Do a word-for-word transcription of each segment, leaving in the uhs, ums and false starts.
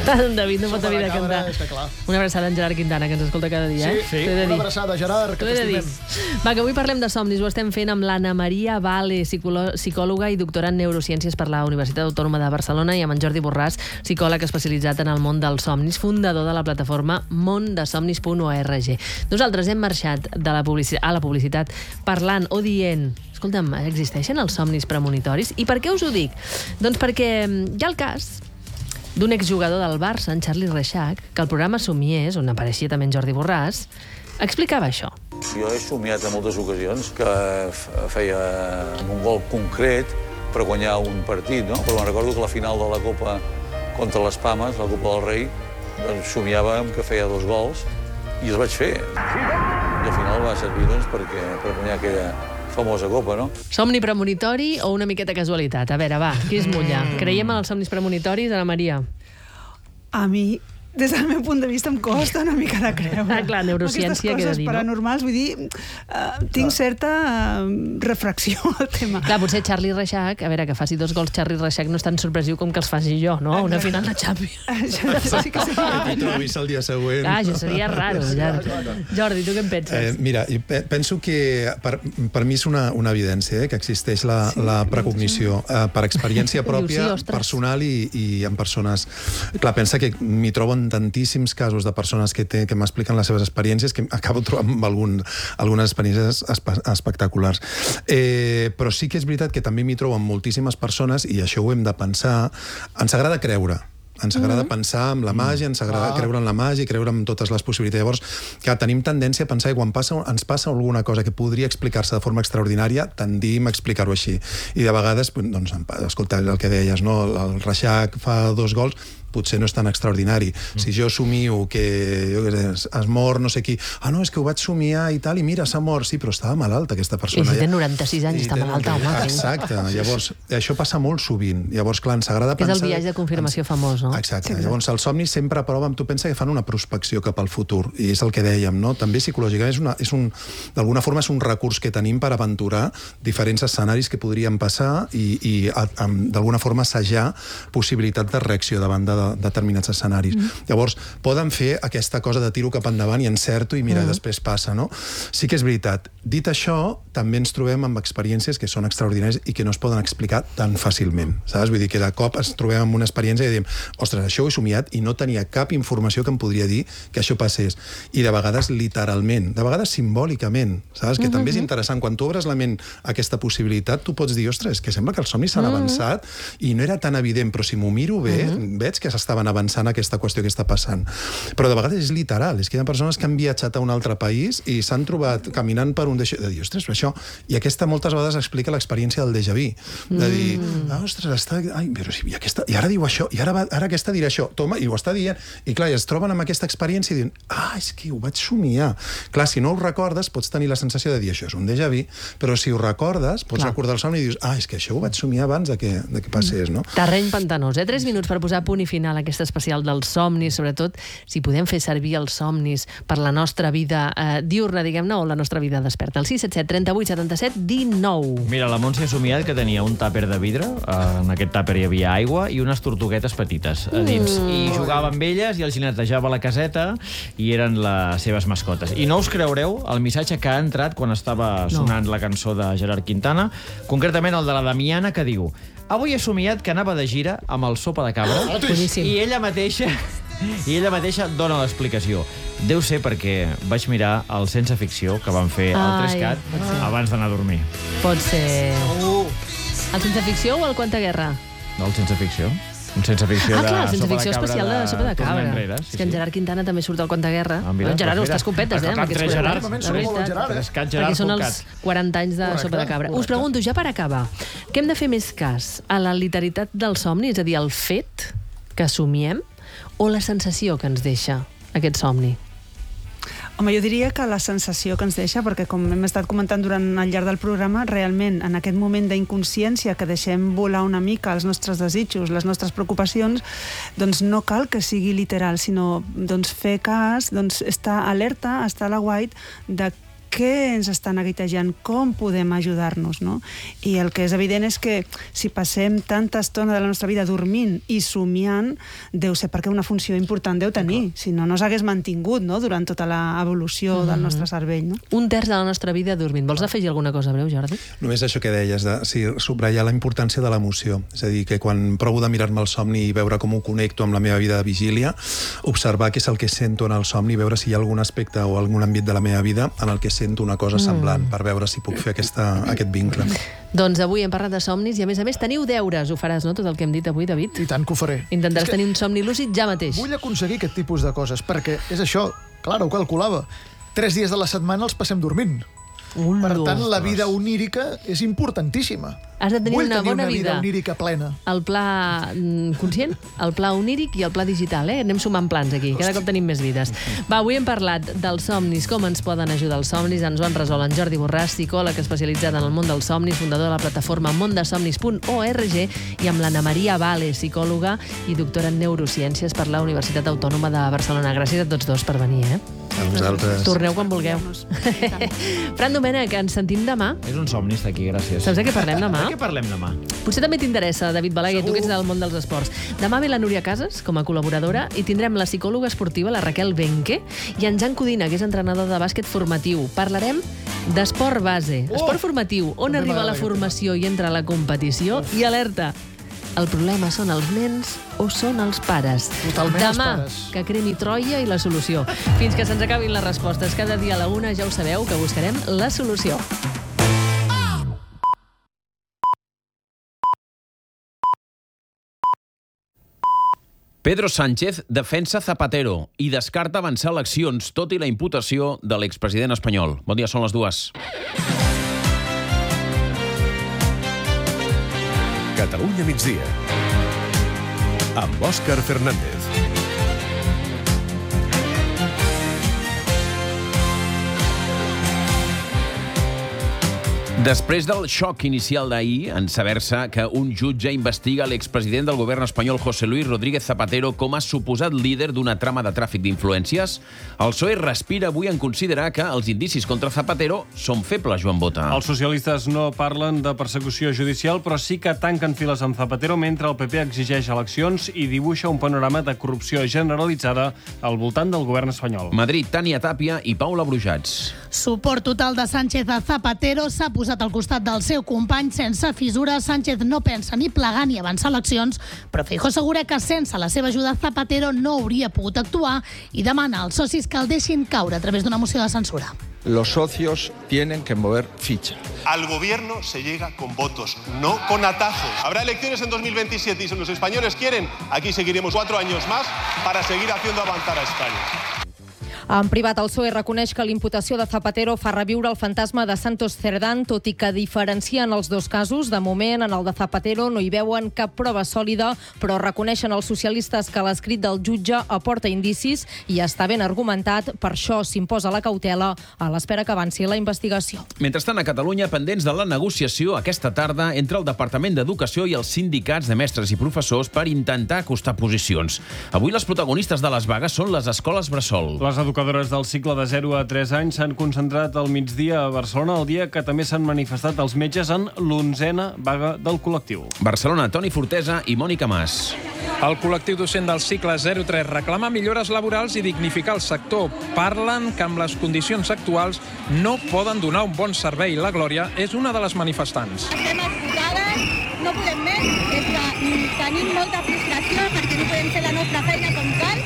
En David no pot haver de cantar. Una abraçada en Gerard Quintana, que ens escolta cada dia, eh? Sí, sí. Una abraçada, Gerard, que t'estimem. Va, que avui parlem de somnis. Ho estem fent amb l'Anna Maria Vale, psicòloga i doctora en neurociències per la Universitat Autònoma de Barcelona, i amb en Jordi Borràs, psicòleg especialitzat en el món dels somnis, fundador de la plataforma món de somnis punt org. Nosaltres hem marxat de la publicitat, a la publicitat parlant o dient... Escolta'm, existeixen els somnis premonitoris? I per què us ho dic? Doncs perquè hi ha el cas d'un exjugador del Barça, en Charlie Reixac, que al programa Somiers, on apareixia també en Jordi Borràs, explicava això. Jo he somiat en moltes ocasions que feia un gol concret per guanyar un partit, no? Però me'n recordo que la final de la Copa contra les Pames, la Copa del Rei, doncs somiàvem que feia dos gols i els vaig fer. I al final va servir doncs, perquè, per guanyar aquella famosa copa, no? Somni premonitori o una miqueta casualitat? A veure, va, qui es mulla? Creiem en els somnis premonitoris, Ana Maria? A mi, des del meu punt de vista, em costa una mica de creure. Ah, clar, neurociència, què he de dir, no? Aquestes coses paranormals, vull dir, uh, tinc certa uh, refracció al tema. Clar, potser Charlie Reixac, a veure, que faci dos gols Charlie Reixac no és tan sorpresiu com que els faci jo, no? Una final de Champions. Això sí que seria... Que t'hi trobis el dia següent. Ah, això seria raro. Jordi, tu què en penses? Eh, mira, penso que per, per mi és una, una evidència eh, que existeix la, sí, la precognició eh, per experiència pròpia, sí, personal i, i en persones. Clar, pensa que m'hi trobo tantíssims casos de persones que, té, que m'expliquen les seves experiències que acabo trobant amb algun, algunes experiències espe espectaculars. Eh, però sí que és veritat que també m'hi trobo amb moltíssimes persones, i això ho hem de pensar, ens agrada creure. Ens agrada mm-hmm. pensar en la màgia, ens agrada ah. creure en la màgia i creure en totes les possibilitats. Llavors, que tenim tendència a pensar que quan passa, ens passa alguna cosa que podria explicar-se de forma extraordinària, tendim a explicar-ho així. I de vegades, doncs, escolta, el que deies, no? El Reixac fa dos gols, potser no és tan extraordinari. Mm. Si jo somio que jo, es, es mor no sé qui, ah, no, és que ho vaig somiar i tal, i mira, s'ha mort, sí, però estava malalta aquesta persona. I si té noranta-sis anys, està malalta, home. Exacte, llavors, això passa molt sovint. Llavors, clar, ens agrada pensar... És el viatge de confirmació ens... famós, no? Exacte. Sí, llavors, els somnis sempre proven, tu pensa que fan una prospecció cap al futur, i és el que dèiem, no? També psicològicament és, una, és un... D'alguna forma és un recurs que tenim per aventurar diferents escenaris que podrien passar i, i d'alguna forma assajar possibilitat de reacció davant de determinats escenaris. Mm. Llavors, poden fer aquesta cosa de tiro cap endavant i encerto i mira, mm. després passa, no? Sí que és veritat. Dit això, també ens trobem amb experiències que són extraordinàries i que no es poden explicar tan fàcilment, saps? Vull dir que de cop ens trobem amb una experiència i diem, ostres, això ho he somiat i no tenia cap informació que em podria dir que això passés. I de vegades literalment, de vegades simbòlicament, saps? Que mm-hmm. també és interessant. Quan tu obres la ment a aquesta possibilitat, tu pots dir, ostres, que sembla que els somnis s'han mm-hmm. avançat i no era tan evident, però si m'ho miro bé, mm-hmm. veig que s'estaven avançant aquesta qüestió que està passant. Però de vegades és literal, és que hi ha persones que han viatjat a un altre país i s'han trobat caminant per un déjà vu, de dir, ostres, això... I aquesta moltes vegades explica l'experiència del déjà vu, de dir, ah, ostres, està... Ai, però si... I, aquesta... I ara diu això, i ara, va... ara aquesta dirà això, toma, i ho està dient, i clar, i es troben amb aquesta experiència i diuen, ah, és que ho vaig somiar. Clar, si no ho recordes, pots tenir la sensació de dir, això és un déjà vu, però si ho recordes, pots clar. recordar el somni i dius, ah, és que això ho vaig somiar abans de que, de que passés, no? Terreny pantanós, eh? Tres minuts per posar punt i final a aquesta especial dels somnis, sobretot si podem fer servir els somnis per la nostra vida eh, diurna, diguem-ne, o la nostra vida desperta. El sis set set, trenta-vuit, setanta-set, dinou. Mira, la Montse ha somiat que tenia un tàper de vidre, en aquest tàper hi havia aigua i unes tortuguetes petites a dins. Mm. I jugava amb elles i els hi netejava la caseta i eren les seves mascotes. I no us creureu el missatge que ha entrat quan estava sonant no. la cançó de Gerard Quintana, concretament el de la Damiana, que diu: avui he somiat que anava de gira amb el Sopa de Cabra ah, i ella mateixa i ella mateixa dona l'explicació. Deu ser perquè vaig mirar el Sense Ficció que van fer al Trescat abans d'anar a dormir. Pot ser... Uh. El Sense Ficció o el Quanta Guerra? No, el Sense Ficció. Un Sense Ficció ah, clar, de Sense Sopa Ficció de Cabra especial de, de Sopa de Cabra. Enrere, sí, és que en Gerard Quintana també surt al Quanta Guerra. Ah, mira, Gerard, ho mira. estàs competes, eh? Amb aquests Gerard, perquè són els quaranta anys de correcte, Sopa de Cabra. correcte. Us pregunto, ja per acabar, què hem de fer més cas? A la literalitat del somni, és a dir, el fet que somiem, o la sensació que ens deixa aquest somni? Home, jo diria que la sensació que ens deixa, perquè com hem estat comentant durant el llarg del programa, realment, en aquest moment d'inconsciència que deixem volar una mica els nostres desitjos, les nostres preocupacions, doncs no cal que sigui literal, sinó doncs, fer cas, doncs, estar alerta, estar a l'aguait de què ens està neguitejant, com podem ajudar-nos, no? I el que és evident és que si passem tanta estona de la nostra vida dormint i somiant, deu ser perquè una funció important deu tenir, si no, no s'hagués mantingut, no?, durant tota l'evolució mm-hmm. del nostre cervell, no? Un terç de la nostra vida dormint. Vols afegir alguna cosa breu, Jordi? Només això que deies, de sí, subratllar la importància de l'emoció. És a dir, que quan provo de mirar-me el somni i veure com ho connecto amb la meva vida de vigília, observar què és el que sento en el somni, veure si hi ha algun aspecte o algun àmbit de la meva vida en el que sento una cosa semblant, mm. per veure si puc fer aquesta, aquest vincle. Doncs avui hem parlat de somnis i, a més a més, teniu deures. Ho faràs, no?, tot el que hem dit avui, David? I tant que ho faré. Intentaràs tenir un somni lúcid ja mateix. Vull aconseguir aquest tipus de coses, perquè és això, clar, ho calculava. Tres dies de la setmana els passem dormint. Ullo. Per tant, la vida onírica és importantíssima. Has de tenir Vull una tenir bona una vida. vida onírica plena. El pla mm, conscient, el pla oníric i el pla digital, eh? Anem sumant plans aquí, cada cop tenim més vides. Va, avui hem parlat dels somnis, com ens poden ajudar els somnis, ens ho han resolt en Jordi Borràs, psicòleg especialitzat en el món dels somnis, fundador de la plataforma mondesomnis punt org, i amb l'Anna Maria Vale, psicòloga i doctora en neurociències per la Universitat Autònoma de Barcelona. Gràcies a tots dos per venir, eh? A vosaltres. Torneu quan vulgueu. Fran Domènech, ens sentim demà. És un somni estar aquí, gràcies. Saps de què parlem demà? De què parlem demà? Potser també t'interessa, David Balaguer, tu que ets del món dels esports. Demà ve la Núria Casas com a col·laboradora i tindrem la psicòloga esportiva, la Raquel Benque, i en Jan Codina, que és entrenador de bàsquet formatiu. Parlarem d'esport base, Oh! esport formatiu, on També arriba la m'agrada formació i entra la competició. I alerta, el problema són els nens o són els pares? Totalment els Demà, pares. que cremi Troia i la solució. Fins que se'ns acabin les respostes. Cada dia a la una ja ho sabeu, que buscarem la solució. Pedro Sánchez defensa Zapatero i descarta avançar eleccions, tot i la imputació de l'expresident espanyol. Bon dia, són les dues. Catalunya migdia, amb Òscar Fernández. Després del xoc inicial d'ahir, en saber-se que un jutge investiga l'expresident del govern espanyol José Luis Rodríguez Zapatero com a suposat líder d'una trama de tràfic d'influències, el P S O E respira avui en considerar que els indicis contra Zapatero són febles, Joan Bota. Els socialistes no parlen de persecució judicial, però sí que tanquen files amb Zapatero mentre el P P exigeix eleccions i dibuixa un panorama de corrupció generalitzada al voltant del govern espanyol. Madrid, Tània Tàpia i Paula Brujats. Suport total de Sánchez a Zapatero, s'ha posat al costat del seu company sense fissures. Sánchez no pensa ni plegar ni avançar eleccions, però Feijóo assegura que sense la seva ajuda Zapatero no hauria pogut actuar i demana als socis que el deixin caure a través d'una moció de censura. Los socios tienen que mover ficha. Al gobierno se llega con votos, no con atajos. Habrá elecciones en dos mil veintisiete y si los españoles quieren, aquí seguiremos cuatro años más para seguir haciendo avanzar a España. En privat, el P S O E reconeix que l'imputació de Zapatero fa reviure el fantasma de Santos Cerdán, tot i que diferencien els dos casos. De moment, en el de Zapatero no hi veuen cap prova sòlida, però reconeixen els socialistes que l'escrit del jutge aporta indicis i està ben argumentat. Per això s'imposa la cautela a l'espera que avanci la investigació. Mentrestant, a Catalunya, pendents de la negociació aquesta tarda entre el Departament d'Educació i els sindicats de mestres i professors per intentar acostar posicions. Avui les protagonistes de les vagues són les escoles bressol. Les educadores del cicle de zero a tres anys s'han concentrat al migdia a Barcelona, el dia que també s'han manifestat els metges en l'onzena vaga del col·lectiu. Barcelona, Toni Fortesa i Mònica Mas. El col·lectiu docent del cicle zero tres reclama millores laborals i dignificar el sector. Parlen que amb les condicions actuals no poden donar un bon servei. La Glòria és una de les manifestants. Estem esgotades, no podem més, és que tenim molta frustració perquè no podem fer la nostra feina com cal.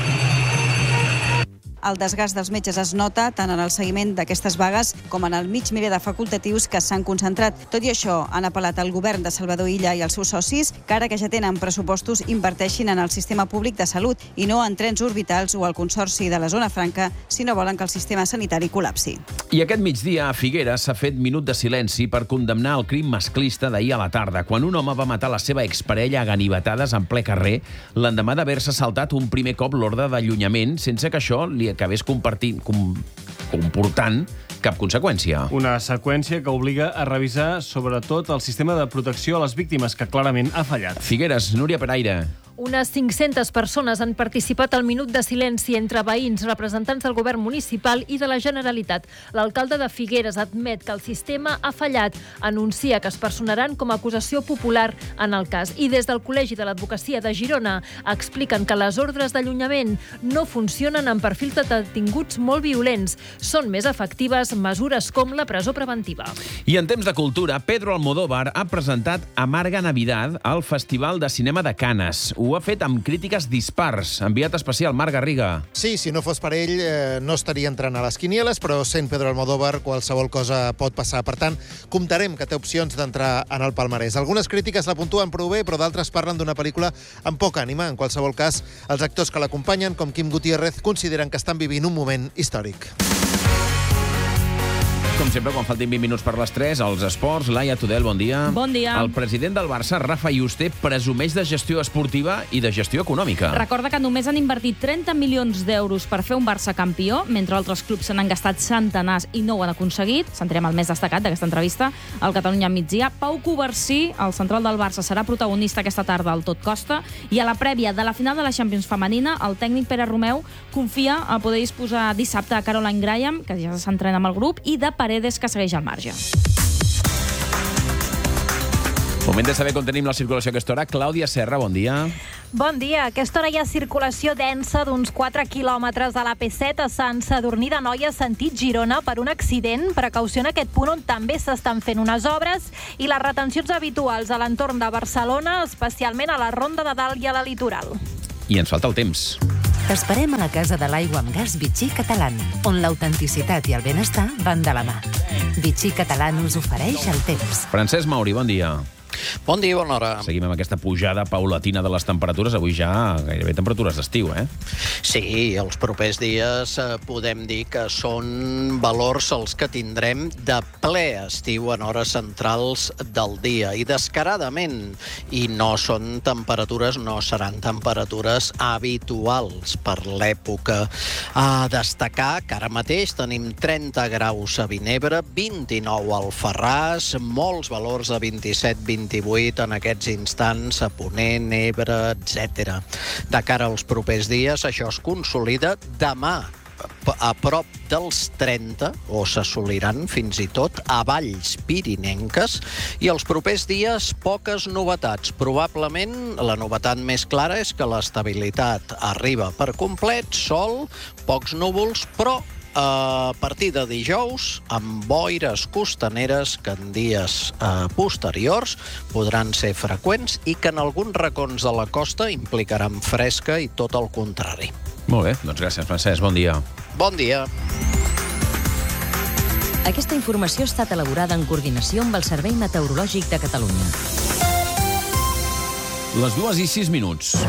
El desgast dels metges es nota tant en el seguiment d'aquestes vagues com en el mig miler de facultatius que s'han concentrat. Tot i això, han apel·lat al govern de Salvador Illa i als seus socis que ara que ja tenen pressupostos inverteixin en el sistema públic de salut i no en trens orbitals o al Consorci de la Zona Franca si no volen que el sistema sanitari col·lapsi. I aquest migdia a Figueres s'ha fet minut de silenci per condemnar el crim masclista d'ahir a la tarda, quan un home va matar la seva exparella a ganivetades en ple carrer l'endemà d'haver-se saltat un primer cop l'ordre d'allunyament sense que això li acabés compartint, com, comportant cap conseqüència. Una seqüència que obliga a revisar sobretot el sistema de protecció a les víctimes, que clarament ha fallat. Figueres, Núria Peraire. Unes cinc-centes persones han participat al minut de silenci entre veïns, representants del govern municipal i de la Generalitat. L'alcalde de Figueres admet que el sistema ha fallat. Anuncia que es personaran com a acusació popular en el cas. I des del Col·legi de l'Advocacia de Girona expliquen que les ordres d'allunyament no funcionen en perfils de detinguts molt violents. Són més efectives mesures com la presó preventiva. I en temps de cultura, Pedro Almodóvar ha presentat Amarga Navidad al Festival de Cinema de Canes. Ho ha fet amb crítiques dispars. Enviat especial, Marc Garriga. Sí, si no fos per ell, eh, no estaria entrant a les quinieles, però sent Pedro Almodóvar, qualsevol cosa pot passar. Per tant, comptarem que té opcions d'entrar en el palmarès. Algunes crítiques la puntuen prou bé, però d'altres parlen d'una pel·lícula amb poca ànima. En qualsevol cas, els actors que l'acompanyen, com Quim Gutiérrez, consideren que estan vivint un moment històric. Com sempre, quan faltin vint minuts per les tres, als esports. Laia Tudel, bon dia. Bon dia. El president del Barça, Rafa Yuste, presumeix de gestió esportiva i de gestió econòmica. Recorda que només han invertit trenta milions d'euros per fer un Barça campió, mentre altres clubs se n'han gastat centenars i no ho han aconseguit. Centrem el més destacat d'aquesta entrevista, el Catalunya migdia. Pau Covarsí, el central del Barça, serà protagonista aquesta tarda al Tot Costa, i a la prèvia de la final de la Champions femenina, el tècnic Pere Romeu confia a poder disposar dissabte a Caroline Graham, que ja s'entrena amb el grup, i de Paredes, que segueix al marge. Moment de saber com tenim la circulació a aquesta hora. Clàudia Serra, bon dia. Bon dia. A aquesta hora hi ha circulació densa d'uns quatre quilòmetres a l'A P set a Sant Sadurní d'Anoia, sentit Girona, per un accident. Precaució en aquest punt on també s'estan fent unes obres, i les retencions habituals a l'entorn de Barcelona, especialment a la Ronda de Dalt i a la Litoral. I ens falta el temps. T'esperem a la Casa de l'Aigua amb Gas Vichy Catalán, on l'autenticitat i el benestar van de la mà. Vichy Catalán us ofereix el temps. Francesc Mauri, bon dia. Bon dia, bona hora. Seguim amb aquesta pujada paulatina de les temperatures. Avui ja gairebé temperatures d'estiu, eh? Sí, els propers dies eh, podem dir que són valors els que tindrem de ple estiu en hores centrals del dia. I descaradament. I no són temperatures, no seran temperatures habituals per l'època. A destacar que ara mateix tenim trenta graus a Vinebre, vint-i-nou al Ferràs, molts valors de vint-i-set vint-i-vuit en aquests instants a Ponent, Ebre, etcètera. De cara als propers dies, això es consolida demà a prop dels trenta, o s'assoliran fins i tot a valls pirinenques, i els propers dies poques novetats. Probablement la novetat més clara és que l'estabilitat arriba per complet, sol, pocs núvols, però a partir de dijous, amb boires costaneres que en dies eh, posteriors podran ser freqüents i que en alguns racons de la costa implicaran fresca i tot el contrari. Molt bé, doncs gràcies, Francesc. Bon dia. Bon dia. Aquesta informació ha estat elaborada en coordinació amb el Servei Meteorològic de Catalunya. Les dues i sis minuts.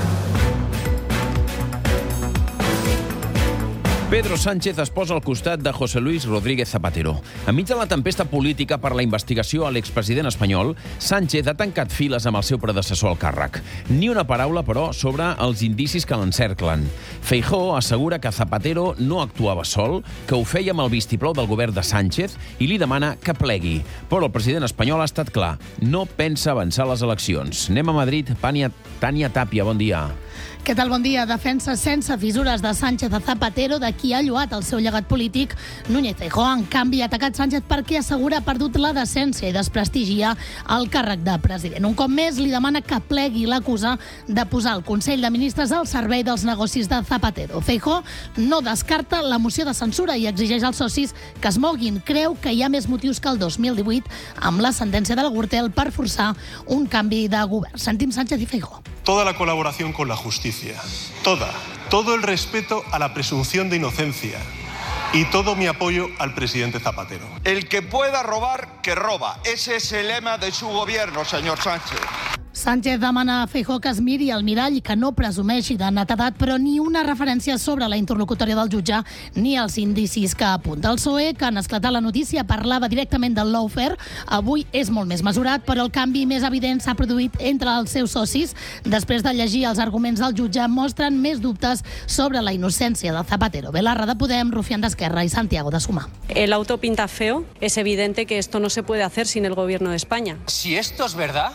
Pedro Sánchez es posa al costat de José Luis Rodríguez Zapatero. Enmig de la tempesta política per la investigació a l'expresident espanyol, Sánchez ha tancat files amb el seu predecessor al càrrec. Ni una paraula, però, sobre els indicis que l'encerclen. Feijóo assegura que Zapatero no actuava sol, que ho feia amb el vistiplou del govern de Sánchez i li demana que plegui. Però el president espanyol ha estat clar. No pensa avançar les eleccions. Anem a Madrid. Tània, Tània Tàpia, bon dia. Què tal? Bon dia. Defensa sense fissures de Sánchez a Zapatero, de qui ha lloat el seu llegat polític. Núñez Feijóo, en canvi, ha atacat Sánchez perquè assegura ha perdut la decència i desprestigia el càrrec de president. Un cop més, li demana que plegui i l'acusa de posar el Consell de Ministres al servei dels negocis de Zapatero. Feijóo no descarta la moció de censura i exigeix als socis que es moguin. Creu que hi ha més motius que el dos mil divuit amb la sentència de la Gürtel per forçar un canvi de govern. Sentim Sánchez i Feijóo. Toda la colaboración con la justicia, toda, todo el respeto a la presunción de inocencia y todo mi apoyo al presidente Zapatero. El que pueda robar, que roba. Ese es el lema de su gobierno, señor Sánchez. Sánchez demana a Feijóo que es miri al mirall i que no presumeixi de netedat, però ni una referència sobre la interlocutòria del jutge ni els indicis que apunta. El P S O E, que en esclatar la notícia parlava directament del lawfare, avui és molt més mesurat, però el canvi més evident s'ha produït entre els seus socis. Després de llegir els arguments del jutge, mostren més dubtes sobre la innocència de Zapatero. Belarra de Podem, Rufián d'Esquerra i Santiago de Sumar. El auto pinta feo. Es evidente que esto no se puede hacer sin el gobierno de España. Si esto es verdad,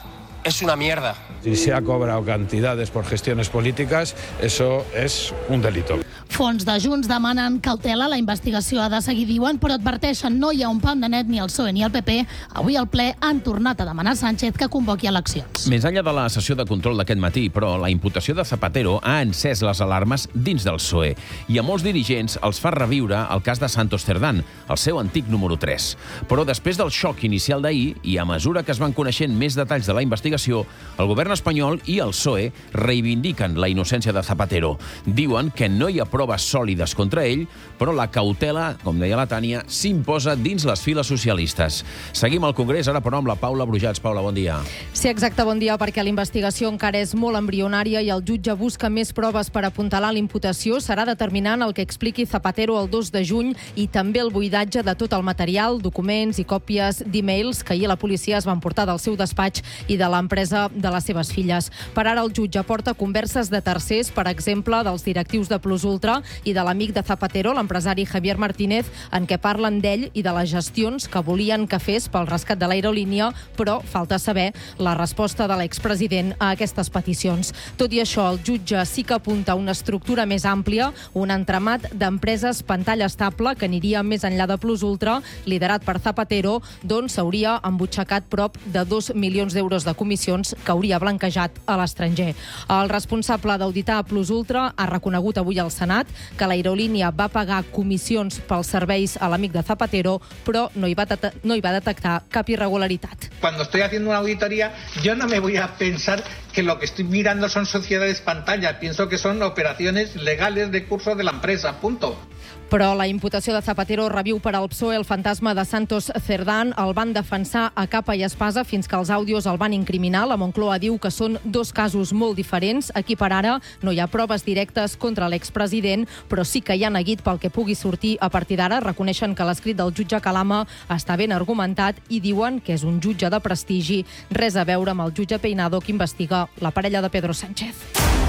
es una mierda. Si se ha cobrado cantidades por gestiones políticas, eso es un delito. Fons de Junts demanen cautela, la investigació ha de seguir, diuen, però adverteixen no hi ha un pam de net ni el P S O E ni el P P. Avui al ple han tornat a demanar a Sánchez que convoqui eleccions. Més enllà de la sessió de control d'aquest matí, però, la imputació de Zapatero ha encès les alarmes dins del P S O E i a molts dirigents els fa reviure el cas de Santos Cerdán, el seu antic número tres. Però després del xoc inicial d'ahir i a mesura que es van coneixent més detalls de la investigació, el govern espanyol i el P S O E reivindiquen la innocència de Zapatero. Diuen que no hi ha proves sòlides contra ell, però la cautela, com deia la Tània, s'imposa dins les files socialistes. Seguim al Congrés, ara però amb la Paula Brujats. Paula, bon dia. Sí, exacte, bon dia, perquè la investigació encara és molt embrionària i el jutge busca més proves per apuntalar l'imputació. Serà determinant el que expliqui Zapatero el dos de juny i també el buidatge de tot el material, documents i còpies d'e-mails que ahir la policia es van portar del seu despatx i de l'empresa de les seves filles. Per ara el jutge porta converses de tercers, per exemple, dels directius de Plus Ultra i de l'amic de Zapatero, l'empresari Javier Martínez, en què parlen d'ell i de les gestions que volien que fes pel rescat de l'aerolínia, però falta saber la resposta de l'expresident a aquestes peticions. Tot i això, el jutge sí que apunta una estructura més àmplia, un entramat d'empreses pantalla estable que aniria més enllà de Plus Ultra, liderat per Zapatero, d'on s'hauria embutxacat prop de dos milions d'euros de comissions que hauria blanquejat a l'estranger. El responsable d'auditar a Plus Ultra ha reconegut avui al Senat que l'aerolínia va pagar comissions pels serveis a l'amic de Zapatero, però no hi va, no hi va detectar cap irregularitat. Cuando estoy haciendo una auditoría, yo no me voy a pensar que lo que estoy mirando son sociedades pantalla. Pienso que son operaciones legales de curso de la empresa, punto. Però la imputació de Zapatero reviu per al P S O E el fantasma de Santos Cerdán. El van defensar a capa i espasa fins que els àudios el van incriminar. La Moncloa diu que són dos casos molt diferents. Aquí per ara no hi ha proves directes contra l'expresident, però sí que hi ha neguit pel que pugui sortir a partir d'ara. Reconeixen que l'escrit del jutge Calama està ben argumentat i diuen que és un jutge de prestigi, res a veure amb el jutge Peinado que investiga la parella de Pedro Sánchez.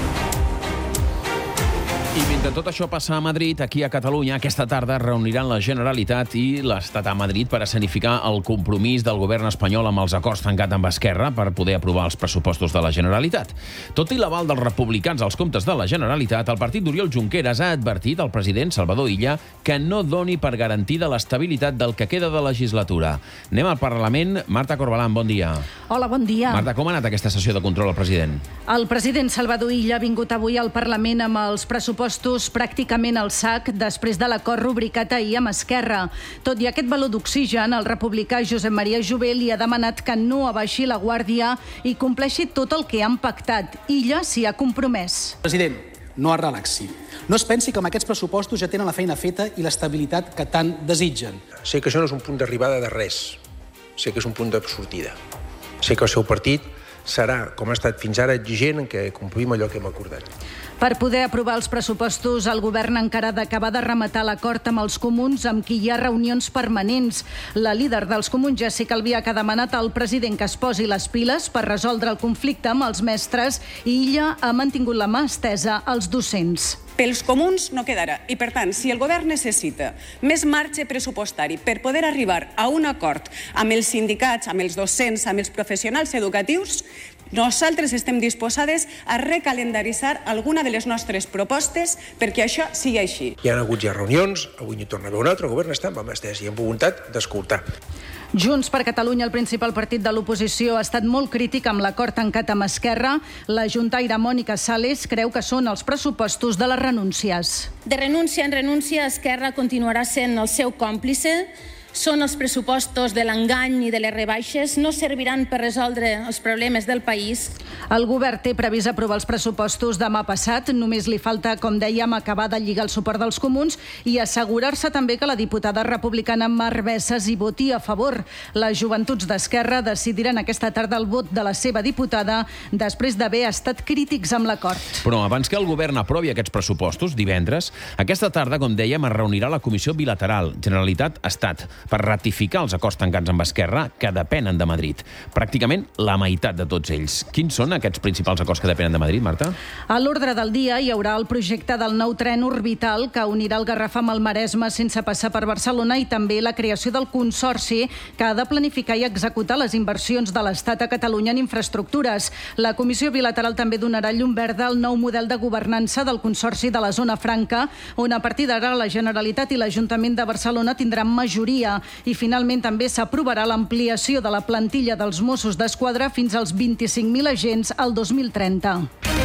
I mentre tot això passa a Madrid, aquí a Catalunya, aquesta tarda reuniran la Generalitat i l'Estat a Madrid per escenificar el compromís del govern espanyol amb els acords tancats amb Esquerra per poder aprovar els pressupostos de la Generalitat. Tot i l'aval dels republicans als comptes de la Generalitat, el partit d'Oriol Junqueras ha advertit al president Salvador Illa que no doni per garantida l'estabilitat del que queda de legislatura. Anem al Parlament. Marta Corbalán, bon dia. Hola, bon dia. Marta, com ha anat aquesta sessió de control al president? El president Salvador Illa ha vingut avui al Parlament amb els pressupostos pràcticament al sac després de l'acord rubricat ahir amb Esquerra. Tot i aquest baló d'oxigen, el republicà Josep Maria Jové li ha demanat que no abaixi la guàrdia i compleixi tot el que han pactat. Illa s'hi ha compromès. President, no es relaxi. No es pensi que amb aquests pressupostos ja tenen la feina feta i l'estabilitat que tant desitgen. Sé que això no és un punt d'arribada de res. Sé que és un punt de sortida. Sé que el seu partit serà, com ha estat fins ara, exigent en què complim allò que hem acordat. Per poder aprovar els pressupostos, el govern encara ha d'acabar de rematar l'acord amb els comuns, amb qui hi ha reunions permanents. La líder dels comuns, Jessica Albiach, ha demanat al president que es posi les piles per resoldre el conflicte amb els mestres i ella ha mantingut la mà estesa als docents. Pels comuns no quedarà. I, per tant, si el govern necessita més marge pressupostari per poder arribar a un acord amb els sindicats, amb els docents, amb els professionals educatius, nosaltres estem disposades a recalendaritzar alguna de les nostres propostes perquè això sigui així. Hi ha hagut ja reunions, avui n'hi torna a haver una altra, el govern està amb mà estesa i amb voluntat d'escoltar. Junts per Catalunya, el principal partit de l'oposició, ha estat molt crític amb l'acord tancat amb Esquerra. La juntaire Mònica Sales creu que són els pressupostos de les renúncies. De renúncia en renúncia, Esquerra continuarà sent el seu còmplice. Són els pressupostos de l'engany i de les rebaixes, no serviran per resoldre els problemes del país. El govern té previst aprovar els pressupostos demà passat. Només li falta, com dèiem, acabar de lligar el suport dels comuns i assegurar-se també que la diputada republicana Mar Bessas hi voti a favor. Les joventuts d'Esquerra decidiran aquesta tarda el vot de la seva diputada després d'haver estat crítics amb l'acord. Però abans que el govern aprovi aquests pressupostos, divendres, aquesta tarda, com dèiem, es reunirà la comissió bilateral Generalitat-Estat. per ratificar els acords tancats amb Esquerra, que depenen de Madrid. Pràcticament la meitat de tots ells. Quins són aquests principals acords que depenen de Madrid, Marta? A l'ordre del dia hi haurà el projecte del nou tren orbital que unirà el Garraf amb el Maresme sense passar per Barcelona i també la creació del Consorci que ha de planificar i executar les inversions de l'Estat a Catalunya en infraestructures. La Comissió Bilateral també donarà llum verda al nou model de governança del Consorci de la Zona Franca, on a partir d'ara la Generalitat i l'Ajuntament de Barcelona tindran majoria. I finalment també s'aprovarà l'ampliació de la plantilla dels Mossos d'Esquadra fins als vint-i-cinc mil agents al dos mil trenta.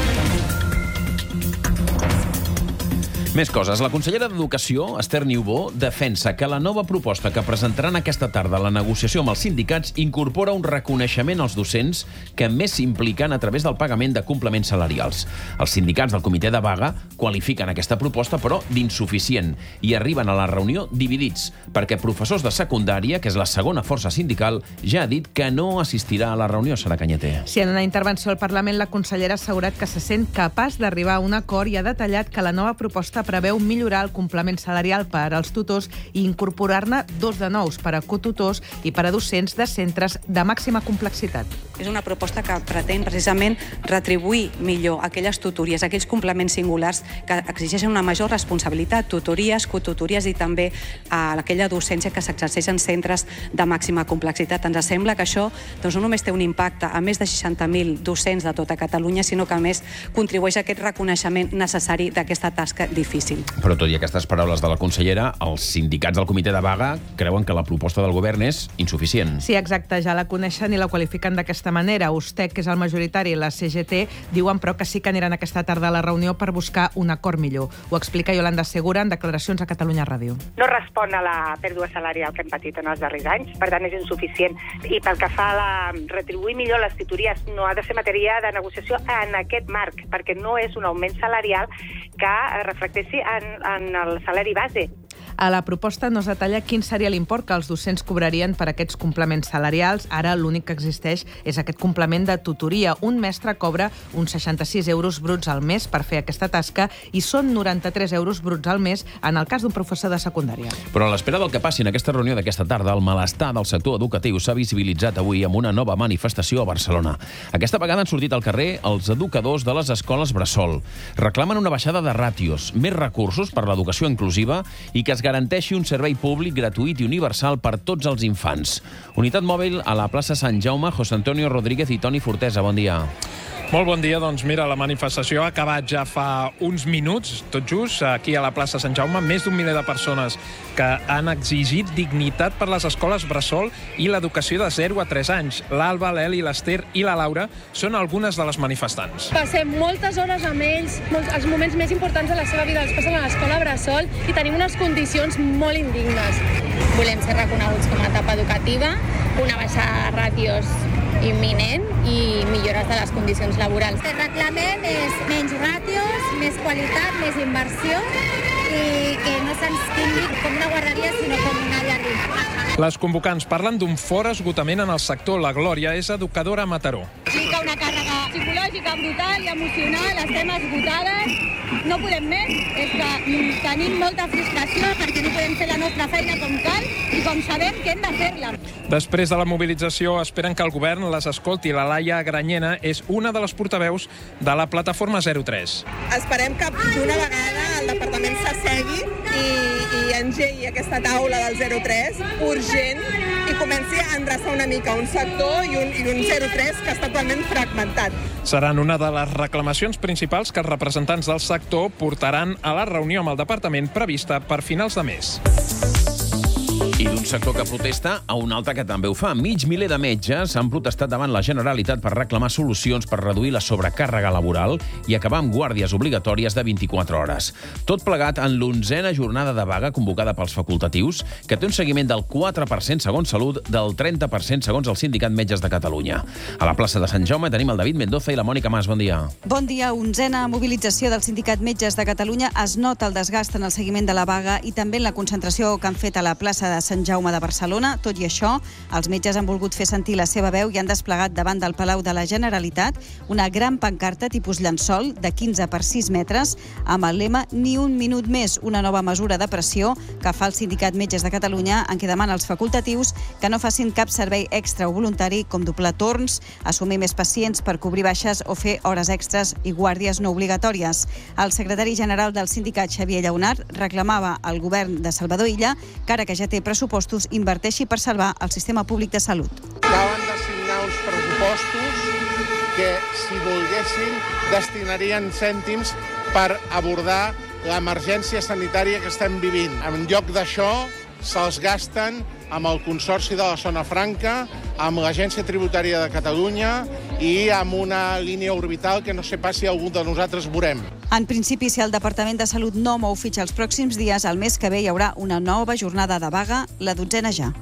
Més coses. La consellera d'Educació, Esther Niubó, defensa que la nova proposta que presentaran aquesta tarda a la negociació amb els sindicats incorpora un reconeixement als docents que més s'impliquen a través del pagament de complements salarials. Els sindicats del comitè de vaga qualifiquen aquesta proposta, però, d'insuficient i arriben a la reunió dividits, perquè professors de secundària, que és la segona força sindical, ja ha dit que no assistirà a la reunió. Sara Cañete. Sí, en una intervenció al Parlament, la consellera ha assegurat que se sent capaç d'arribar a un acord i ha detallat que la nova proposta preveu millorar el complement salarial per als tutors i incorporar-ne dos de nous per a cotutors i per a docents de centres de màxima complexitat. És una proposta que pretén precisament retribuir millor aquelles tutories, aquells complements singulars que exigeixen una major responsabilitat, tutories, cotutories i també a aquella docència que s'exerceix en centres de màxima complexitat. Ens sembla que això doncs, no només té un impacte a més de seixanta mil docents de tota Catalunya, sinó que a més contribueix a aquest reconeixement necessari d'aquesta tasca difícil. Però tot i aquestes paraules de la consellera, els sindicats del comitè de vaga creuen que la proposta del govern és insuficient. Sí, exacte, ja la coneixen i la qualifiquen d'aquesta manera. Ustec, que és el majoritari, i la C G T diuen però que sí que aniran aquesta tarda a la reunió per buscar un acord millor. Ho explica Yolanda Segura en declaracions a Catalunya Ràdio. No respon a la pèrdua salarial que hem patit en els darrers anys, per tant és insuficient. I pel que fa a la retribuir millor les tutories, no ha de ser matèria de negociació en aquest marc, perquè no és un augment salarial que reflecteixi en, en el salari base. A la proposta no es detalla quin seria l'import que els docents cobrarien per aquests complements salarials. Ara l'únic que existeix és aquest complement de tutoria. Un mestre cobra uns seixanta-sis euros bruts al mes per fer aquesta tasca i són noranta-tres euros bruts al mes en el cas d'un professor de secundària. Però a l'espera del que passi en aquesta reunió d'aquesta tarda, el malestar del sector educatiu s'ha visibilitzat avui amb una nova manifestació a Barcelona. Aquesta vegada han sortit al carrer els educadors de les escoles bressol. Reclamen una baixada de ràtios, més recursos per l'educació inclusiva i que es garanteixi un servei públic gratuït i universal per tots els infants. Unitat mòbil a la plaça Sant Jaume, José Antonio Rodríguez i Toni Fortesa. Bon dia. Molt bon dia. Doncs mira, la manifestació ha acabat ja fa uns minuts, tot just, aquí a la plaça Sant Jaume. Més d'un miler de persones que han exigit dignitat per les escoles bressol i l'educació de zero a tres anys. L'Alba, l'Eli, l'Ester i la Laura són algunes de les manifestants. Passem moltes hores amb ells, molts, els moments més importants de la seva vida els passen a l'escola bressol i tenim unes condicions molt indignes. Volem ser reconeguts com a etapa educativa, una baixada de ràtios imminent i millores de les condicions laborals. El que reclamem és menys ràtios, més qualitat, més inversió i que no se'ns tingui com una guarderia, sinó com una llar. Les convocants parlen d'un fort esgotament en el sector. La Glòria és educadora a Mataró. Sí que una càrrega psicològica brutal i emocional, estem esgotades, no podem més, és que tenim molta frustració perquè no podem fer la nostra feina com cal i com sabem que hem de fer-la. Després de la mobilització esperen que el govern les escolti. La Laia Granyena és una de les portaveus de la plataforma zero tres. Esperem que d'una vegada el departament s'assegui i, i engegui aquesta taula del zero tres urgent i comenci a endreçar una mica un sector i un, i un zero tres que està totalment fragmentat. Seran una de les reclamacions principals que els representants del sector portaran a la reunió amb el departament prevista per finals de mes. I d'un sector que protesta a un altre que també ho fa. Mig miler de metges han protestat davant la Generalitat per reclamar solucions per reduir la sobrecàrrega laboral i acabar amb guàrdies obligatòries de vint-i-quatre hores. Tot plegat en l'onzena jornada de vaga convocada pels facultatius, que té un seguiment del quatre per cent segons Salut, del trenta per cent segons el Sindicat Metges de Catalunya. A la plaça de Sant Jaume tenim el David Mendoza i la Mònica Mas. Bon dia. Bon dia. Onzena mobilització del Sindicat Metges de Catalunya. Es nota el desgast en el seguiment de la vaga i també en la concentració que han fet a la plaça de Sant Sant Jaume de Barcelona. Tot i això, els metges han volgut fer sentir la seva veu i han desplegat davant del Palau de la Generalitat una gran pancarta tipus llençol de quinze per sis metres amb el lema Ni un minut més, una nova mesura de pressió que fa el Sindicat Metges de Catalunya, en què demana als facultatius que no facin cap servei extra o voluntari com doblar torns, assumir més pacients per cobrir baixes o fer hores extres i guàrdies no obligatòries. El secretari general del sindicat, Xavier Lleonart, reclamava al govern de Salvador Illa que ara que ja té pressupostos inverteixi per salvar el sistema públic de salut. Acaben de signar uns pressupostos que, si volguessin, destinarien cèntims per abordar l'emergència sanitària que estem vivint. En lloc d'això, se'ls gasten amb el Consorci de la Zona Franca, amb l'Agència Tributària de Catalunya i amb una línia orbital que no sé pas si algú de nosaltres veurem. En principi, si el Departament de Salut no mou fitxa els pròxims dies, el mes que ve hi haurà una nova jornada de vaga, la dotzena ja.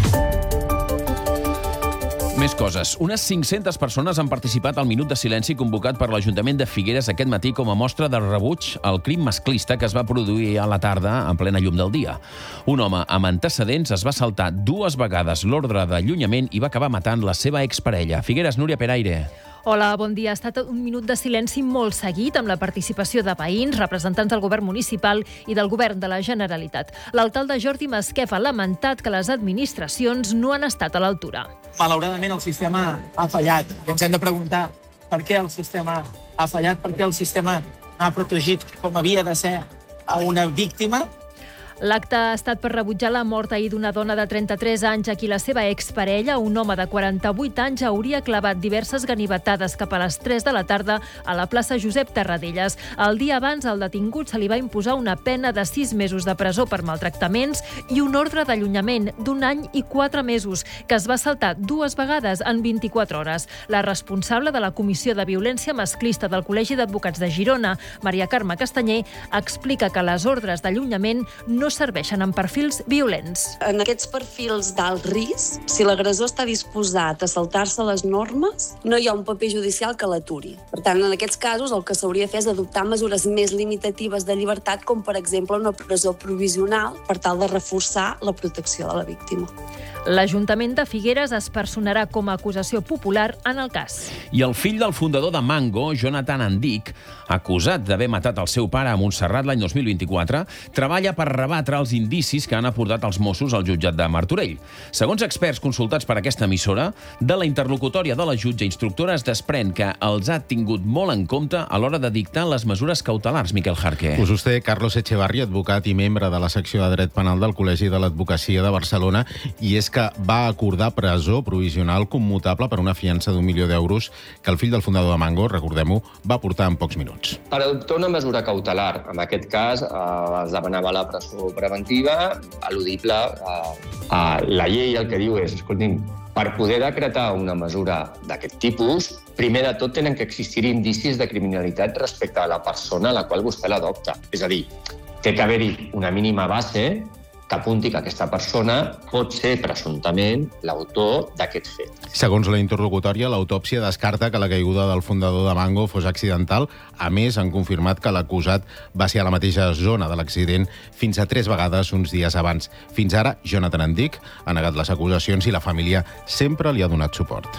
Més coses. Unes cinc-centes persones han participat al minut de silenci convocat per l'Ajuntament de Figueres aquest matí com a mostra de rebuig al crim masclista que es va produir a la tarda en plena llum del dia. Un home amb antecedents es va saltar dues vegades l'ordre d'allunyament i va acabar matant la seva exparella. Figueres, Núria Peraire. Hola, bon dia. Ha estat un minut de silenci molt seguit amb la participació de veïns, representants del govern municipal i del govern de la Generalitat. L'alcalde Jordi Masquef ha lamentat que les administracions no han estat a l'altura. Malauradament el sistema ha fallat. Ens hem de preguntar per què el sistema ha fallat, per què el sistema ha protegit com havia de ser a una víctima. L'acte ha estat per rebutjar la mort ahir d'una dona de trenta-tres anys a qui la seva exparella, un home de quaranta-vuit anys, hauria clavat diverses ganivetades cap a les tres de la tarda a la plaça Josep Tarradellas. El dia abans, al detingut se li va imposar una pena de sis mesos de presó per maltractaments i un ordre d'allunyament d'un any i quatre mesos, que es va saltar dues vegades en vint-i-quatre hores. La responsable de la Comissió de Violència Masclista del Col·legi d'Advocats de Girona, Maria Carme Castanyer, explica que les ordres d'allunyament no serveixen en perfils violents. En aquests perfils d'alt risc, si l'agressor està disposat a saltar-se les normes, no hi ha un paper judicial que l'aturi. Per tant, en aquests casos, el que s'hauria de fer és adoptar mesures més limitatives de llibertat, com per exemple una presó provisional, per tal de reforçar la protecció de la víctima. L'Ajuntament de Figueres es personarà com a acusació popular en el cas. I el fill del fundador de Mango, Jonathan Andic, acusat d'haver matat el seu pare a Montserrat l'any dos mil vint-i-quatre, treballa per rebatre els indicis que han aportat els Mossos al jutjat de Martorell. Segons experts consultats per aquesta emissora, de la interlocutòria de la jutge instructora es desprèn que els ha tingut molt en compte a l'hora de dictar les mesures cautelars, Miquel Jarque. Us ho té Carlos Echevarri, advocat i membre de la secció de dret penal del Col·legi de l'Advocacia de Barcelona, i és que va acordar presó provisional commutable per una fiança d'un milió d'euros que el fill del fundador de Mango, recordem-ho, va portar en pocs minuts. Per adoptar una mesura cautelar, en aquest cas eh, es demanava la presó preventiva, eludible. Eh, eh, la llei el que diu és, escolti'm, per poder decretar una mesura d'aquest tipus, primer de tot tenen que existir indicis de criminalitat respecte a la persona a la qual vostè l'adopta. És a dir, té que haver-hi una mínima base que apunti que aquesta persona pot ser presumptament l'autor d'aquest fet. Segons la interlocutòria, l'autòpsia descarta que la caiguda del fundador de Mango fos accidental. A més, han confirmat que l'acusat va ser a la mateixa zona de l'accident fins a tres vegades uns dies abans. Fins ara, Jonathan Andic ha negat les acusacions i la família sempre li ha donat suport.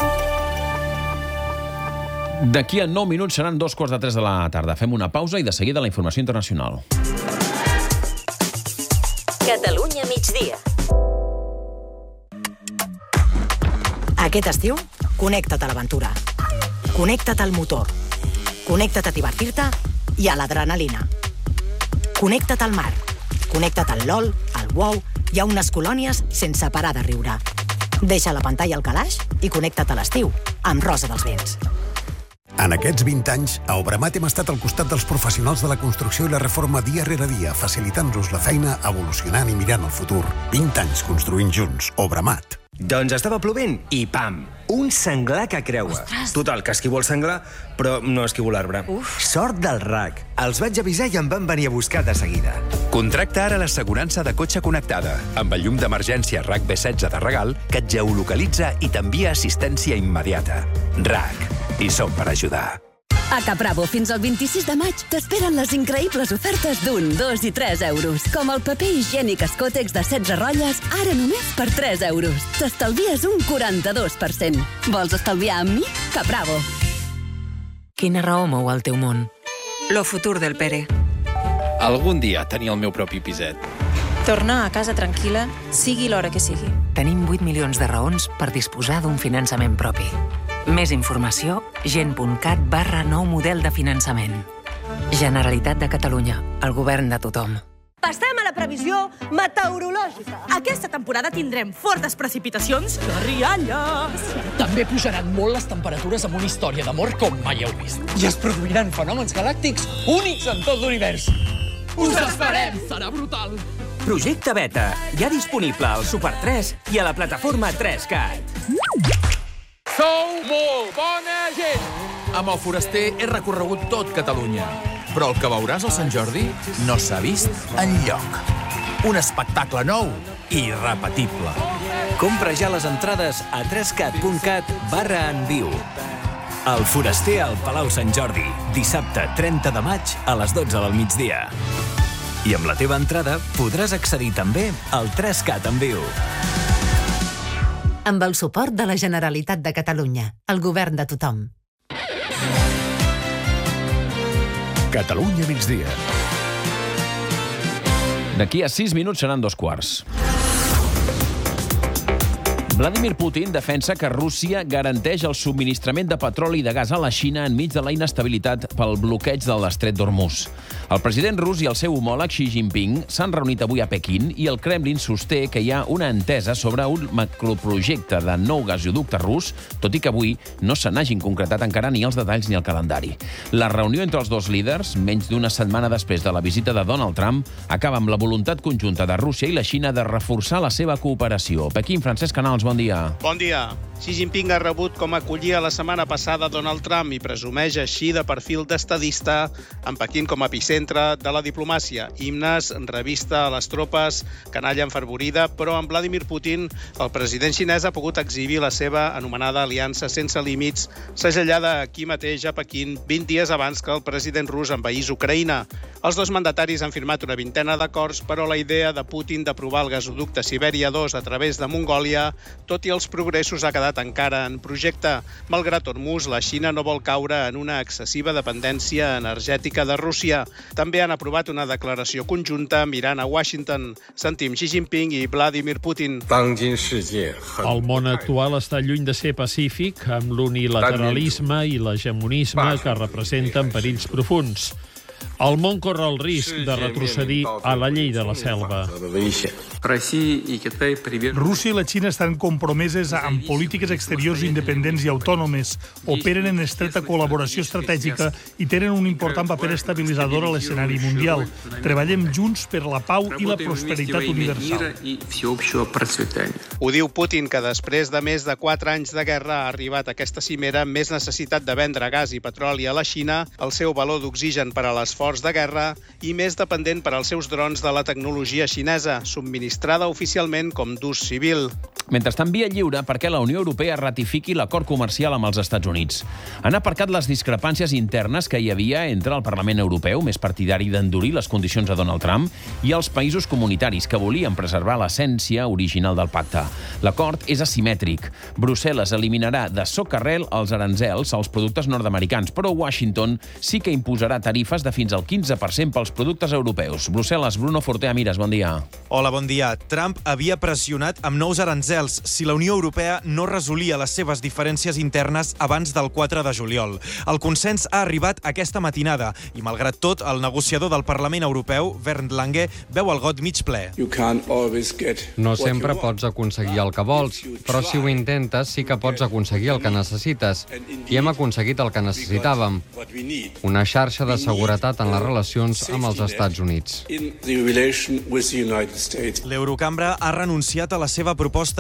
D'aquí a nou minuts seran dos quarts de tres de la tarda. Fem una pausa i de seguida la informació internacional. Catalunya migdia. Aquest estiu, connecta't a l'aventura. Connecta't al motor. Connecta't a divertir-te i a l'adrenalina. Connecta't al mar. Connecta't al LOL, al WoW i a unes colònies sense parar de riure. Deixa la pantalla al calaix i connecta't a l'estiu amb Rosa dels Vents. En aquests vint anys, a Obramat hem estat al costat dels professionals de la construcció i la reforma dia rere dia, facilitant-nos la feina, evolucionant i mirant el futur. vint anys construint junts. Obramat. Doncs estava plovent i pam! Un senglar que creua. Ostres. Total, que esquivo el senglar, però no esquivo l'arbre. Sort del R A C. Els vaig avisar i em van venir a buscar de seguida. Contracta ara l'assegurança de cotxe connectada, amb el llum d'emergència R A C B setze de regal, que et geolocalitza i t'envia assistència immediata. R A C. I som per ajudar. A Capravo, fins al vint-i-sis de maig, t'esperen les increïbles ofertes d'un, dos i tres euros. Com el paper higiènic Escotex de setze rotlles, ara només per tres euros. T'estalvies un quaranta-dos per cent. Vols estalviar amb mi? Capravo. Quina raó mou el teu món? Lo futur del Pere. Algun dia tenir el meu propi piset. Tornar a casa tranquil·la, sigui l'hora que sigui. Tenim vuit milions de raons per disposar d'un finançament propi. Més informació, gent.cat barra nou model de finançament. Generalitat de Catalunya, el govern de tothom. Passem a la previsió meteorològica. Aquesta temporada tindrem fortes precipitacions i rialles. També pujaran molt les temperatures amb una història d'amor com mai heu vist. I es produiran fenòmens galàctics únics en tot l'univers. Us esperem! Serà brutal! Projecte Beta, ja disponible al Super tres i a la plataforma tres cat. Sou molt bona gent! Amb el Foraster he recorregut tot Catalunya, però el que veuràs al Sant Jordi no s'ha vist enlloc. Un espectacle nou i irrepetible. Compra ja les entrades a trescat punt cat barra en viu. El Foraster al Palau Sant Jordi, dissabte trenta de maig a les dotze del migdia. I amb la teva entrada podràs accedir també al tres cat en viu. Amb el suport de la Generalitat de Catalunya, el govern de tothom. Catalunya migdia. D'aquí a sis minuts seran dos quarts. Vladimir Putin defensa que Rússia garanteix el subministrament de petroli i de gas a la Xina enmig de la inestabilitat pel bloqueig de l'estret d'Hormuz. El president rus i el seu homòleg Xi Jinping s'han reunit avui a Pequín i el Kremlin sosté que hi ha una entesa sobre un macroprojecte de nou gasoducte rus, tot i que avui no se n'hagin concretat encara ni els detalls ni el calendari. La reunió entre els dos líders, menys d'una setmana després de la visita de Donald Trump, acaba amb la voluntat conjunta de Rússia i la Xina de reforçar la seva cooperació. Pequín, Francesc Canals, bon dia. Bon dia. Xi Jinping ha rebut com acollia la setmana passada Donald Trump i presumeix així de perfil d'estadista en Pequín com a epicentre de la diplomàcia. Himnes, revista a les tropes, canalla enfervorida, però amb Vladimir Putin el president xinès ha pogut exhibir la seva anomenada aliança sense límits, segellada aquí mateix a Pequín vint dies abans que el president rus envaís Ucraïna. Els dos mandataris han firmat una vintena d'acords, però la idea de Putin d'aprovar el gasoducte Sibèria dos a través de Mongòlia, tot i els progressos, ha quedat encara en projecte. Malgrat Hormuz, la Xina no vol caure en una excessiva dependència energètica de Rússia. També han aprovat una declaració conjunta mirant a Washington. Sentim Xi Jinping i Vladimir Putin. El món actual està lluny de ser pacífic, amb l'unilateralisme i l'hegemonisme que representen perills profuns. El món corre el risc de retrocedir a la llei de la selva. Rússia i la Xina estan compromeses amb polítiques exteriors independents i autònomes, operen en estreta col·laboració estratègica i tenen un important paper estabilitzador a l'escenari mundial. Treballem junts per la pau i la prosperitat universal. Ho diu Putin, que després de més de quatre anys de guerra ha arribat a aquesta cimera amb més necessitat de vendre gas i petroli a la Xina, el seu valor d'oxigen per a l'esforç de guerra i més dependent per als seus drons de la tecnologia xinesa, subministrada oficialment com d'ús civil. Mentrestant, via lliure perquè la Unió Europea ratifiqui l'acord comercial amb els Estats Units. Han aparcat les discrepàncies internes que hi havia entre el Parlament Europeu, més partidari d'endurir les condicions de Donald Trump, i els països comunitaris, que volien preservar l'essència original del pacte. L'acord és asimètric. Brussel·les eliminarà de socarrel els aranzels als productes nord-americans, però Washington sí que imposarà tarifes de fins al quinze per cent pels productes europeus. Brussel·les, Bruno Fortea Mires, bon dia. Hola, bon dia. Trump havia pressionat amb nous aranzels si la Unió Europea no resolia les seves diferències internes abans del quatre de juliol. El consens ha arribat aquesta matinada i, malgrat tot, el negociador del Parlament Europeu, Bernd Lange, veu el got mig ple. No sempre pots aconseguir el que vols, però si ho intentes sí que pots aconseguir el que necessites. I hem aconseguit el que necessitàvem. Una xarxa de seguretat en les relacions amb els Estats Units. L'Eurocambra ha renunciat a la seva proposta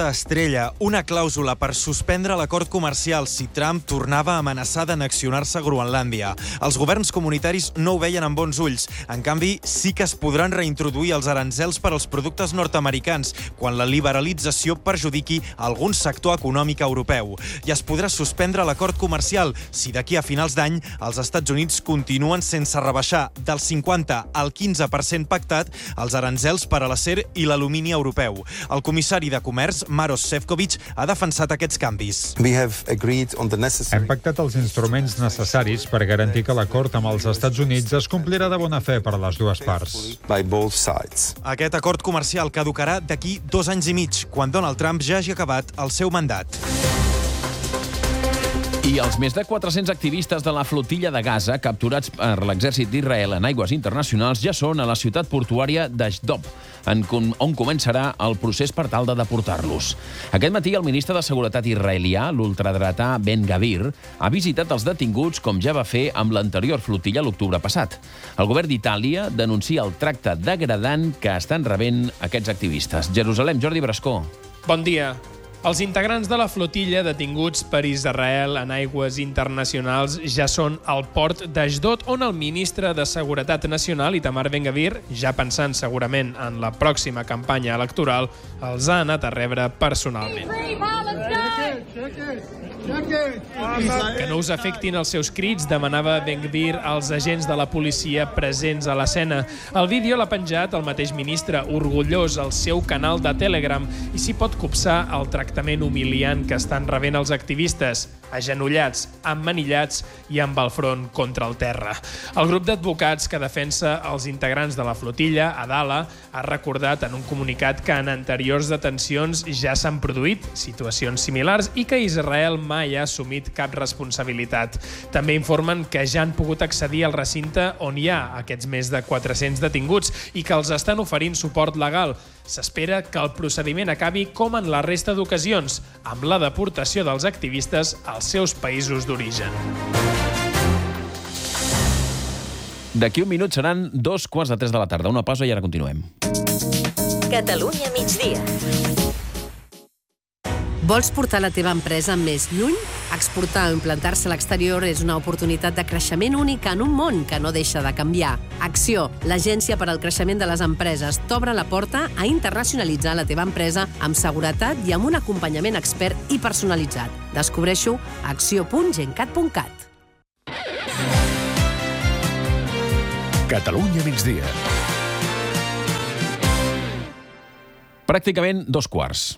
estrella, una clàusula per suspendre l'acord comercial si Trump tornava a amenaçar d'annexionar-se Groenlàndia. Els governs comunitaris no ho veien amb bons ulls. En canvi, sí que es podran reintroduir els aranzels per als productes nord-americans quan la liberalització perjudiqui algun sector econòmic europeu. I es podrà suspendre l'acord comercial si d'aquí a finals d'any els Estats Units continuen sense rebaixar del cinquanta al quinze per cent pactat els aranzels per a l'acer i l'alumini europeu. El comissari de Comerç, Maros Sefcovic, ha defensat aquests canvis. Hem pactat els instruments necessaris per garantir que l'acord amb els Estats Units es complirà de bona fe per a les dues parts. Aquest acord comercial caducarà d'aquí dos anys i mig, quan Donald Trump ja hagi acabat el seu mandat. I els més de quatre-cents activistes de la flotilla de Gaza capturats per l'exèrcit d'Israel en aigües internacionals ja són a la ciutat portuària d'Ashdod, on començarà el procés per tal de deportar-los. Aquest matí el ministre de Seguretat israelià, l'ultradretà Ben Gvir, ha visitat els detinguts com ja va fer amb l'anterior flotilla l'octubre passat. El govern d'Itàlia denuncia el tracte degradant que estan rebent aquests activistes. Jerusalem, Jordi Brascó. Bon dia. Els integrants de la flotilla detinguts per Israel en aigües internacionals ja són al port d'Ashdod, on el ministre de Seguretat Nacional, Itamar Ben-Gvir, ja pensant segurament en la pròxima campanya electoral, els ha anat a rebre personalment. Que no us afectin els seus crits, demanava Ben-Gvir als agents de la policia presents a l'escena. El vídeo l'ha penjat el mateix ministre, orgullós, al seu canal de Telegram, i s'hi pot copsar el tractament humiliant que estan rebent els activistes, agenollats, emmanillats i amb el front contra el terra. El grup d'advocats que defensa els integrants de la flotilla, Adala, ha recordat en un comunicat que en anteriors detencions ja s'han produït situacions similars i que Israel mai ha assumit cap responsabilitat. També informen que ja han pogut accedir al recinte on hi ha aquests més de quatre-cents detinguts i que els estan oferint suport legal. S'espera que el procediment acabi com en la resta d'ocasions, amb la deportació dels activistes als seus països d'origen. D'aquí un minut seran dos quarts de tres de la tarda. Una pausa i ara continuem. Catalunya migdia. Vols portar la teva empresa més lluny? Exportar o implantar-se a l'exterior és una oportunitat de creixement única en un món que no deixa de canviar. Acció, l'agència per al creixement de les empreses, t'obre la porta a internacionalitzar la teva empresa amb seguretat i amb un acompanyament expert i personalitzat. Descobreixo a acció punt gencat punt cat. Catalunya migdia. Pràcticament dos quarts.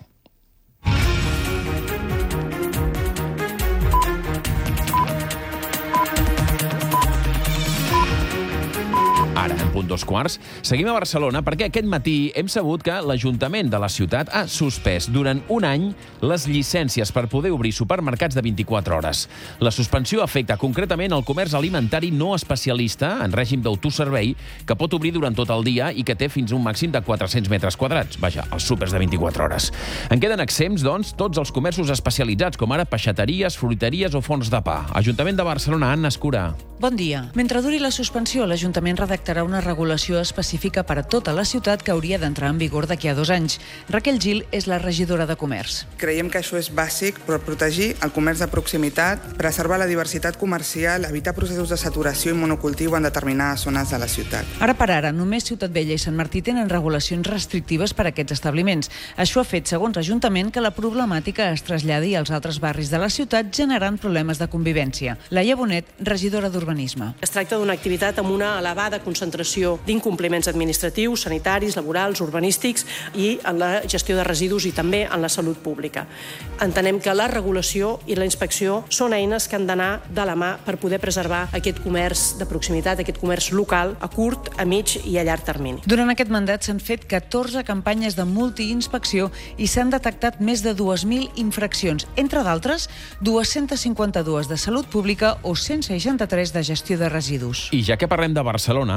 Ara, en punt dos quarts, seguim a Barcelona perquè aquest matí hem sabut que l'Ajuntament de la ciutat ha suspès durant un any les llicències per poder obrir supermercats de vint-i-quatre hores. La suspensió afecta concretament el comerç alimentari no especialista en règim d'autoservei que pot obrir durant tot el dia i que té fins a un màxim de quatre-cents metres quadrats. Vaja, els súpers de vint-i-quatre hores. En queden exempts, doncs, tots els comerços especialitzats, com ara peixateries, fruiteries o forns de pa. Ajuntament de Barcelona, Anna Escurà. Bon dia. Mentre duri la suspensió, l'Ajuntament redactarà una regulació específica per a tota la ciutat que hauria d'entrar en vigor d'aquí a dos anys. Raquel Gil és la regidora de Comerç. Creiem que això és bàsic per protegir el comerç de proximitat, preservar la diversitat comercial, evitar processos de saturació i monocultiu en determinades zones de la ciutat. Ara per ara, només Ciutat Vella i Sant Martí tenen regulacions restrictives per a aquests establiments. Això ha fet, segons l'Ajuntament, que la problemàtica es traslladi als altres barris de la ciutat, generant problemes de convivència. Laia Bonet, regidora d'Urbanisme. Es tracta d'una activitat amb una elevada concentració d'incompliments administratius, sanitaris, laborals, urbanístics i en la gestió de residus i també en la salut pública. Entenem que la regulació i la inspecció són eines que han d'anar de la mà per poder preservar aquest comerç de proximitat, aquest comerç local, a curt, a mig i a llarg termini. Durant aquest mandat s'han fet catorze campanyes de multiinspecció i s'han detectat més de dues mil infraccions, entre d'altres, dues-centes cinquanta-dues de salut pública o cent seixanta-tres de gestió de residus. I ja que parlem de Barcelona, a les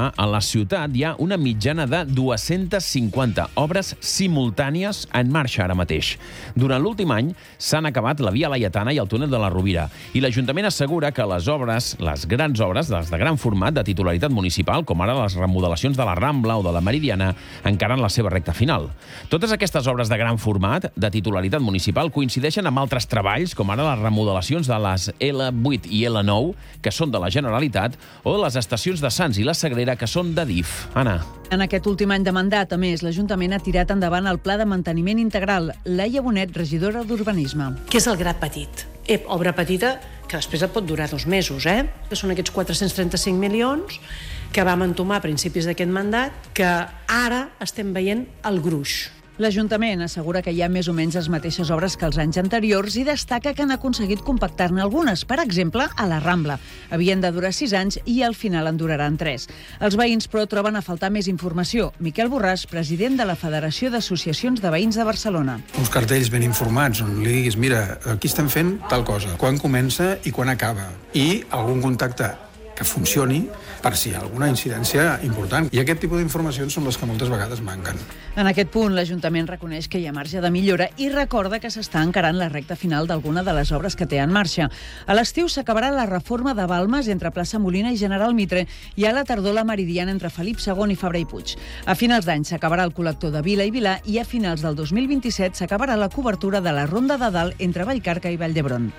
ciutat hi ha una mitjana de dues-centes cinquanta obres simultànies en marxa ara mateix. Durant l'últim any s'han acabat la Via Laietana i el túnel de la Rovira, i l'Ajuntament assegura que les obres, les grans obres, les de gran format de titularitat municipal, com ara les remodelacions de la Rambla o de la Meridiana, encara en la seva recta final. Totes aquestes obres de gran format, de titularitat municipal, coincideixen amb altres treballs, com ara les remodelacions de les L vuit i L nou, que són de la Generalitat, o de les estacions de Sants i la Sagrera, que són de D I F. Anna. En aquest últim any de mandat, a més, l'Ajuntament ha tirat endavant el Pla de Manteniment Integral. Laia Bonet, regidora d'Urbanisme. Què és el Grat Petit? Ep, obra petita que després et pot durar dos mesos, eh? Que són aquests quatre-cents trenta-cinc milions que vam entomar a principis d'aquest mandat, que ara estem veient el gruix. L'Ajuntament assegura que hi ha més o menys les mateixes obres que els anys anteriors i destaca que han aconseguit compactar-ne algunes. Per exemple, a la Rambla. Havien de durar sis anys i al final en duraran tres. Els veïns, però, troben a faltar més informació. Miquel Borràs, president de la Federació d'Associacions de Veïns de Barcelona. Uns cartells ben informats on li diguis, mira, aquí estem fent tal cosa, quan comença i quan acaba. I algun contacte que funcioni per si hi ha alguna incidència important. I aquest tipus d'informacions són les que moltes vegades manquen. En aquest punt, l'Ajuntament reconeix que hi ha marge de millora i recorda que s'està encarant la recta final d'alguna de les obres que té en marxa. A l'estiu s'acabarà la reforma de Balmes entre Plaça Molina i General Mitre i a la tardor la Meridiana entre Felip segon i Fabra i Puig. A finals d'any s'acabarà el col·lector de Vila i Vilà i a finals del dos mil vint-i-set s'acabarà la cobertura de la Ronda de Dalt entre Vallcarca i Vall d'Hebron.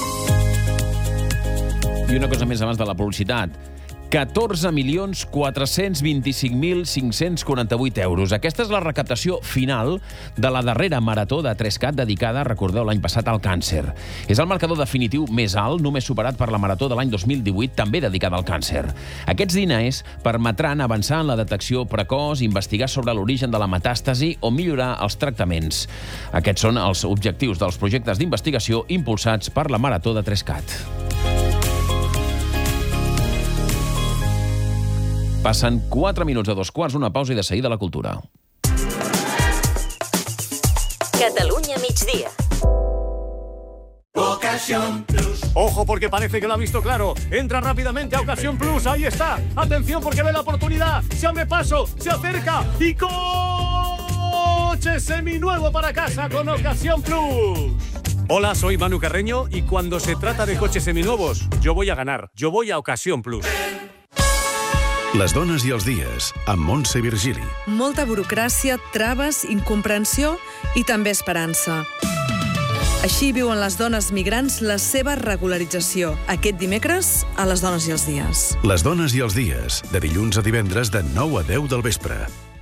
I una cosa més abans de la publicitat. catorze milions quatre-cents vint-i-cinc mil cinc-cents quaranta-vuit euros. Aquesta és la recaptació final de la darrera marató de Trescat dedicada, recordeu, l'any passat al càncer. És el marcador definitiu més alt, només superat per la marató de l'any dos mil divuit, també dedicada al càncer. Aquests diners permetran avançar en la detecció precoç, investigar sobre l'origen de la metàstasi o millorar els tractaments. Aquests són els objectius dels projectes d'investigació impulsats per la marató de Trescat. Passen quatre minuts a dos quarts, una pausa i de seguida la cultura. Catalunya migdia. Ocasión Plus. Ojo, porque parece que lo ha visto claro. Entra rápidamente a Ocasión Plus. Ahí está. Atención, porque ve la oportunidad. Se abre paso, se acerca y coche seminuevo para casa con Ocasión Plus. Hola, soy Manu Carreño y cuando se trata de coches seminuevos, yo voy a ganar. Yo voy a Ocasión Plus. Les dones i els dies, amb Montse Virgili. Molta burocràcia, traves, incomprensió i també esperança. Així viuen les dones migrants la seva regularització. Aquest dimecres, a Les dones i els dies. Les dones i els dies, de dilluns a divendres de nou a deu del vespre.